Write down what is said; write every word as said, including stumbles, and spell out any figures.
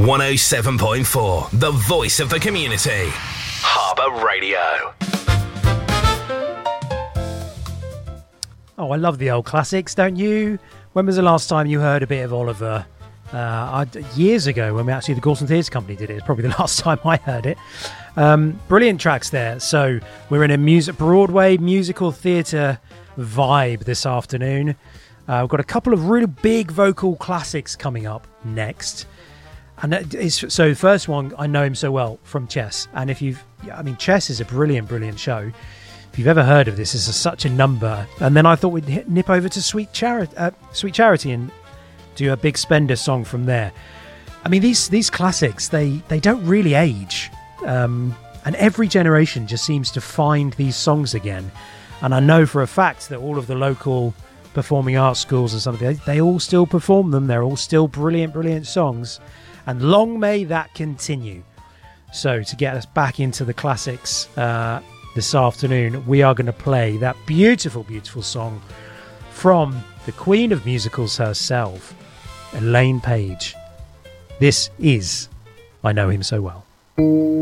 one oh seven point four, the voice of the community. Harbour Radio. Oh, I love the old classics, don't you? When was the last time you heard a bit of Oliver? Uh, I, years ago, when we actually the Gorton Theatre Company did it. It's probably the last time I heard it. Um, brilliant tracks there. So we're in a music Broadway musical theatre vibe this afternoon. Uh, we've got a couple of really big vocal classics coming up next. And it's, so the first one, I know him so well from Chess. And if you've, I mean, Chess is a brilliant, brilliant show. If you've ever heard of this, it's a, such a number. And then I thought we'd hit, nip over to Sweet Charity, uh, Sweet Charity and do a Big Spender song from there. I mean, these these classics, they, they don't really age. Um, and every generation just seems to find these songs again. And I know for a fact that all of the local performing arts schools and something, they, they all still perform them. They're all still brilliant, brilliant songs. And long may that continue. So to get us back into the classics uh, this afternoon, we are going to play that beautiful, beautiful song from the Queen of Musicals herself, Elaine Paige. This is I Know Him So Well.